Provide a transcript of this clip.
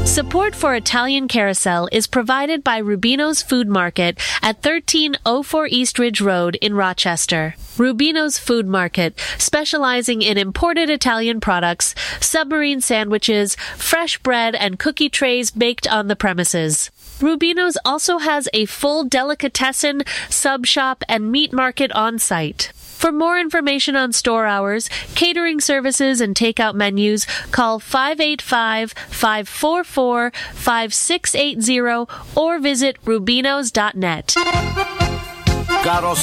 Support for Italian Carousel is provided by Rubino's Food Market at 1304 East Ridge Road in Rochester. Rubino's Food Market, specializing in imported Italian products, submarine sandwiches, fresh bread, and cookie trays baked on the premises. Rubino's also has a full delicatessen, sub shop, and meat market on site. For more information on store hours, catering services, and takeout menus, call 585-544-5680 or visit rubinos.net.